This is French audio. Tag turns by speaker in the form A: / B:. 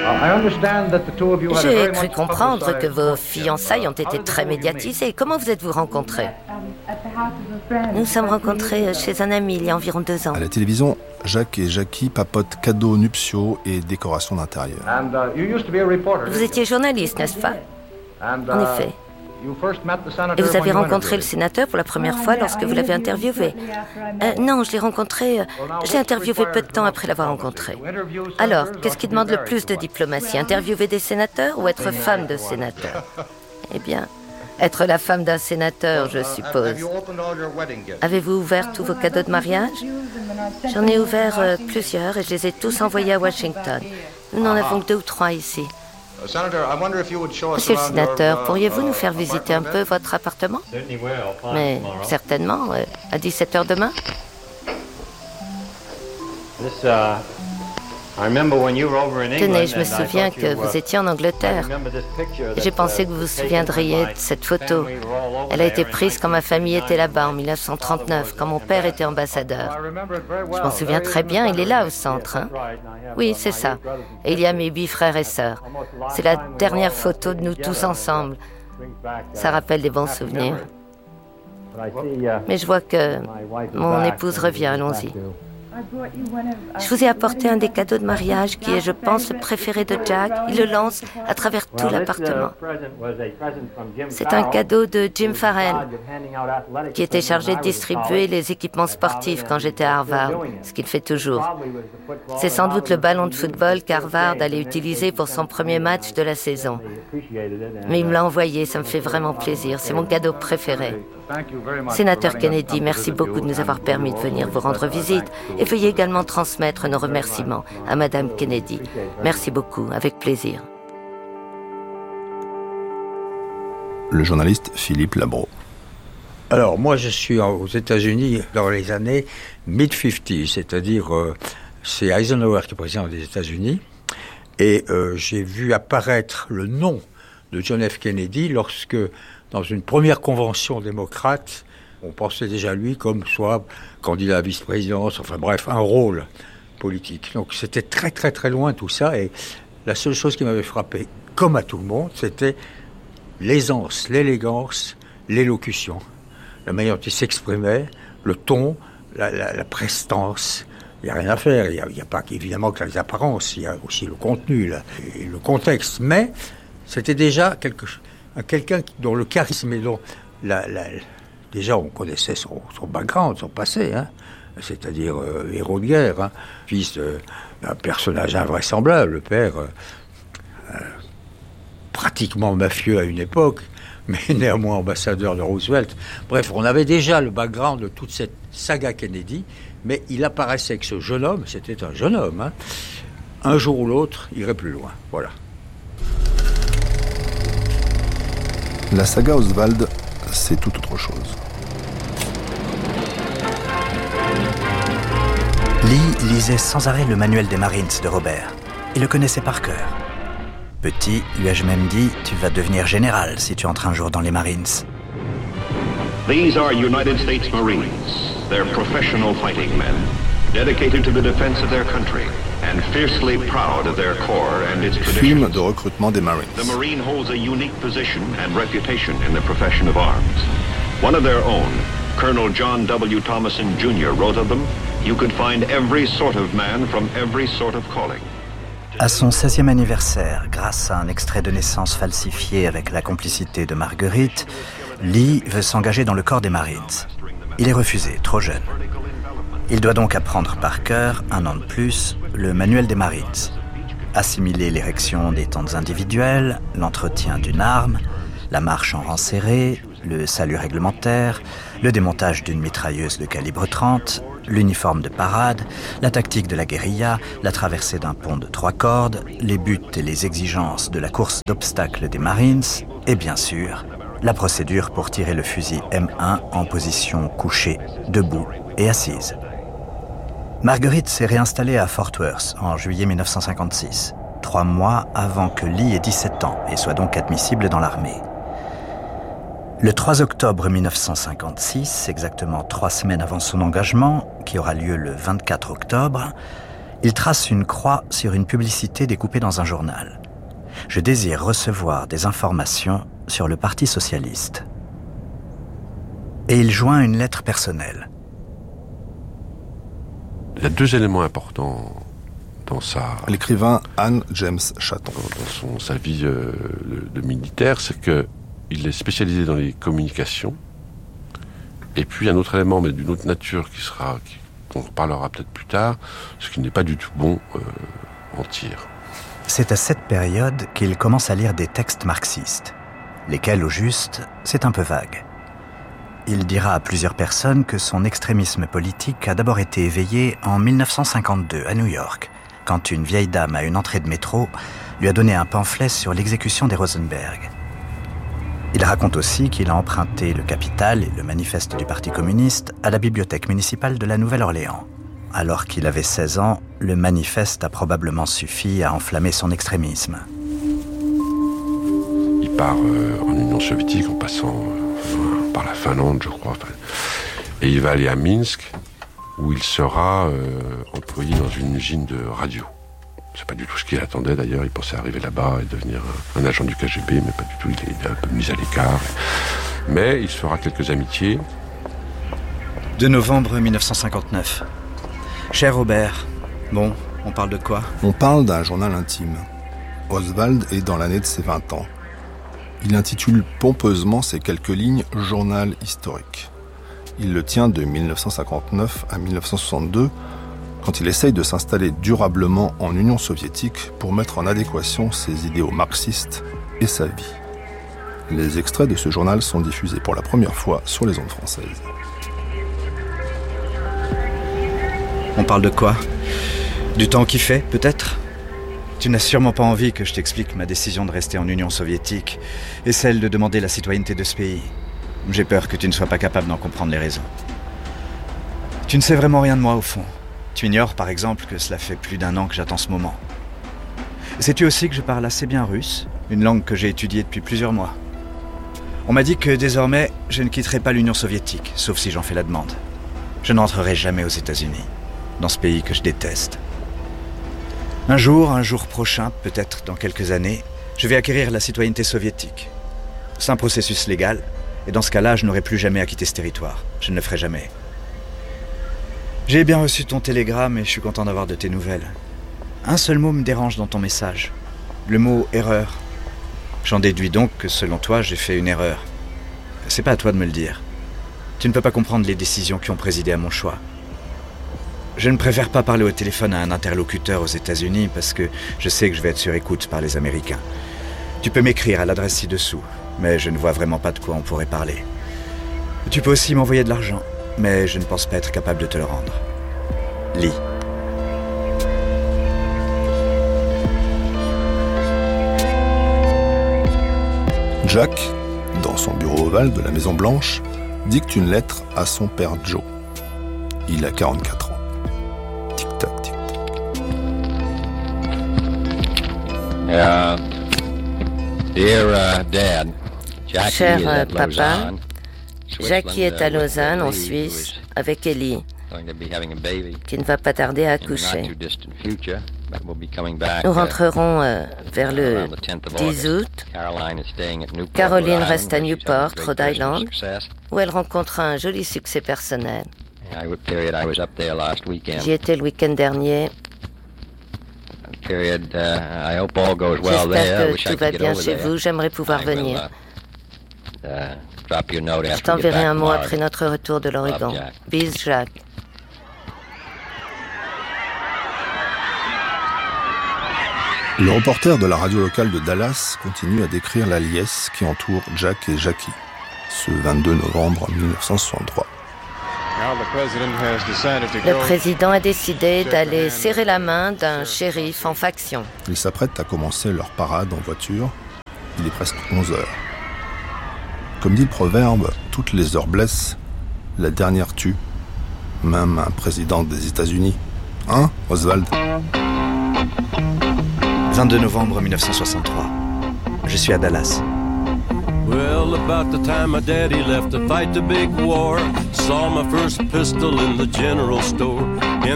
A: J'ai cru comprendre que vos fiançailles ont été très médiatisées. Comment vous êtes-vous rencontrés? Nous nous sommes rencontrés chez un ami il y a environ 2 ans.
B: À la télévision, Jacques et Jackie papotent cadeaux nuptiaux et décorations d'intérieur.
A: Vous étiez journaliste, n'est-ce pas? En effet. Et vous avez rencontré le sénateur pour la première fois lorsque vous l'avez interviewé? Non, je l'ai rencontré... je l'ai interviewé peu de temps après l'avoir rencontré. Alors, qu'est-ce qui demande le plus de diplomatie? Interviewer des sénateurs ou être femme de sénateur? Eh bien, être la femme d'un sénateur, je suppose. Avez-vous ouvert tous vos cadeaux de mariage? J'en ai ouvert plusieurs et je les ai tous envoyés à Washington. Nous n'en avons que 2 ou 3 ici. Monsieur le sénateur, pourriez-vous nous faire visiter un peu votre appartement? Mais certainement, à 17h demain. Tenez, je me souviens que vous étiez en Angleterre. J'ai pensé que vous vous souviendriez de cette photo. Elle a été prise quand ma famille était là-bas en 1939, quand mon père était ambassadeur. Je m'en souviens très bien, il est là au centre. Hein? Oui, c'est ça. Et il y a mes 8 frères et sœurs. C'est la dernière photo de nous tous ensemble. Ça rappelle des bons souvenirs. Mais je vois que mon épouse revient, allons-y. Je vous ai apporté un des cadeaux de mariage qui est, je pense, le préféré de Jack. Il le lance à travers tout l'appartement. C'est un cadeau de Jim Farrell, qui était chargé de distribuer les équipements sportifs quand j'étais à Harvard, ce qu'il fait toujours. C'est sans doute le ballon de football qu'Harvard allait utiliser pour son premier match de la saison. Mais il me l'a envoyé, ça me fait vraiment plaisir. C'est mon cadeau préféré. Sénateur Kennedy, merci beaucoup de nous avoir permis de venir vous rendre visite et veuillez également transmettre nos remerciements à Madame Kennedy. Merci beaucoup, avec plaisir.
B: Le journaliste Philippe Labro.
C: Alors, moi, je suis aux États-Unis dans les années mid-50s, c'est-à-dire c'est Eisenhower qui est président des États-Unis, et j'ai vu apparaître le nom de John F. Kennedy lorsque, dans une première convention démocrate, on pensait déjà lui comme soit candidat à vice-présidence, enfin bref, un rôle politique. Donc c'était très très très loin tout ça, et la seule chose qui m'avait frappé, comme à tout le monde, c'était l'aisance, l'élégance, l'élocution, la manière dont il s'exprimait, le ton, la prestance. Il n'y a rien à faire, il n'y a pas évidemment que les apparences, il y a aussi le contenu et le contexte, mais c'était déjà quelqu'un dont le charisme et dont déjà on connaissait son background, son passé, hein, c'est-à-dire héros de guerre, hein, fils d'un personnage invraisemblable, le père pratiquement mafieux à une époque, mais néanmoins ambassadeur de Roosevelt. Bref, on avait déjà le background de toute cette saga Kennedy, mais il apparaissait que ce jeune homme, c'était un jeune homme, hein, un jour ou l'autre irait plus loin. Voilà.
B: La saga Oswald, c'est tout autre chose.
D: Lee lisait sans arrêt le manuel des Marines de Robert. Il le connaissait par cœur. Petit, lui ai-je même dit, tu vas devenir général si tu entres un jour dans les Marines.
E: These are United States Marines. They're professional fighting men, dedicated to the defense of their country and fiercely proud of their corps and its traditions.
B: Film de recrutement des Marines.
E: The Marine holds a unique position and reputation in the profession of arms. One of their own, Colonel John W. Thomason Jr. wrote of them, you could find every sort of man from every sort of calling.
D: À son 16e anniversaire, grâce à un extrait de naissance falsifié avec la complicité de Marguerite, Lee veut s'engager dans le corps des Marines. Il est refusé, trop jeune. Il doit donc apprendre par cœur, 1 an de plus, le manuel des Marines. Assimiler l'érection des tentes individuelles, l'entretien d'une arme, la marche en rang serré, le salut réglementaire, le démontage d'une mitrailleuse de calibre 30, l'uniforme de parade, la tactique de la guérilla, la traversée d'un pont de 3 cordes, les buts et les exigences de la course d'obstacles des Marines, et bien sûr, la procédure pour tirer le fusil M1 en position couchée, debout et assise. Marguerite s'est réinstallée à Fort Worth en juillet 1956, 3 mois avant que Lee ait 17 ans et soit donc admissible dans l'armée. Le 3 octobre 1956, exactement 3 semaines avant son engagement, qui aura lieu le 24 octobre, Il trace une croix sur une publicité découpée dans un journal. Je désire recevoir des informations sur le Parti socialiste. Et il joint une lettre personnelle.
F: Il y a deux éléments importants dans
B: l'écrivain Anne James Chatton.
F: Dans sa vie de militaire, c'est qu'il est spécialisé dans les communications. Et puis un autre élément, mais d'une autre nature, qu'on reparlera peut-être plus tard, ce qui n'est pas du tout bon en tir.
D: C'est à cette période qu'il commence à lire des textes marxistes, lesquels, au juste, c'est un peu vague. Il dira à plusieurs personnes que son extrémisme politique a d'abord été éveillé en 1952 à New York, quand une vieille dame à une entrée de métro lui a donné un pamphlet sur l'exécution des Rosenberg. Il raconte aussi qu'il a emprunté le Capital et le manifeste du Parti communiste à la bibliothèque municipale de la Nouvelle-Orléans. Alors qu'il avait 16 ans, le manifeste a probablement suffi à enflammer son extrémisme.
F: Il part en Union soviétique en passant par la Finlande, je crois. Et il va aller à Minsk, où il sera employé dans une usine de radio. C'est pas du tout ce qu'il attendait d'ailleurs, il pensait arriver là-bas et devenir un agent du KGB, mais pas du tout, il est un peu mis à l'écart. Mais il se fera quelques amitiés.
D: 2 novembre 1959. Cher Robert, bon, on parle de quoi?
B: On parle d'un journal intime. Oswald est dans l'année de ses 20 ans. Il intitule pompeusement ces quelques lignes « Journal historique ». Il le tient de 1959 à 1962, quand il essaye de s'installer durablement en Union soviétique pour mettre en adéquation ses idéaux marxistes et sa vie. Les extraits de ce journal sont diffusés pour la première fois sur les ondes françaises.
D: On parle de quoi? Du temps qui fait, peut-être? Tu n'as sûrement pas envie que je t'explique ma décision de rester en Union soviétique et celle de demander la citoyenneté de ce pays. J'ai peur que tu ne sois pas capable d'en comprendre les raisons. Tu ne sais vraiment rien de moi, au fond. Tu ignores, par exemple, que cela fait plus d'1 an que j'attends ce moment. Sais-tu aussi que je parle assez bien russe, une langue que j'ai étudiée depuis plusieurs mois? On m'a dit que désormais, je ne quitterai pas l'Union soviétique, sauf si j'en fais la demande. Je n'entrerai jamais aux États-Unis, dans ce pays que je déteste. Un jour prochain, peut-être dans quelques années, je vais acquérir la citoyenneté soviétique. C'est un processus légal, et dans ce cas-là, je n'aurai plus jamais à quitter ce territoire. Je ne le ferai jamais. J'ai bien reçu ton télégramme et je suis content d'avoir de tes nouvelles. Un seul mot me dérange dans ton message. Le mot « erreur ». J'en déduis donc que selon toi, j'ai fait une erreur. C'est pas à toi de me le dire. Tu ne peux pas comprendre les décisions qui ont présidé à mon choix. Je ne préfère pas parler au téléphone à un interlocuteur aux États-Unis parce que je sais que je vais être sur écoute par les Américains. Tu peux m'écrire à l'adresse ci-dessous, mais je ne vois vraiment pas de quoi on pourrait parler. Tu peux aussi m'envoyer de l'argent, mais je ne pense pas être capable de te le rendre. Lis.
B: Jack, dans son bureau ovale de la Maison Blanche, dicte une lettre à son père Joe. Il a 44 ans. Tic-tac, tic-tac.
G: Dear Dad,
A: Cher papa, Jackie est à Lausanne, en Suisse, avec Ellie, qui ne va pas tarder à accoucher. Nous rentrerons vers le 10 août. Caroline reste à Newport, Rhode Island, où elle rencontre un joli succès personnel. J'y étais le week-end dernier. J'espère que tout va bien chez vous. J'aimerais pouvoir venir. Je t'enverrai un mot après notre retour de l'Oregon. Bis, Jacques.
B: Le reporter de la radio locale de Dallas continue à décrire la liesse qui entoure Jack et Jackie, ce 22 novembre 1963.
A: Le président a décidé d'aller serrer la main d'un shérif en faction.
B: Ils s'apprêtent à commencer leur parade en voiture. Il est presque 11 heures. Comme dit le proverbe, toutes les heures blessent, la dernière tue. Même un président des États-Unis. Hein, Oswald?
D: 22 novembre 1963. Je suis à Dallas.
H: Well, about the time my daddy left to fight the big war, saw my first pistol in the general store. In